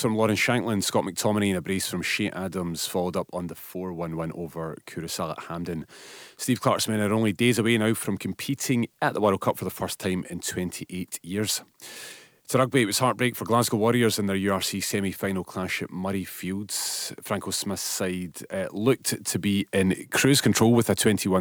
from Lauren Shanklin, Scott McTominay, and a brace from Shea Adams followed up on the 4-1 win over Curacao at Hampden. Steve Clark's men are only days away now from competing at the World Cup for the first time in 28 years. To rugby, it was heartbreak for Glasgow Warriors in their URC semi-final clash at Murray Fields. Franco Smith's side looked to be in cruise control with a 21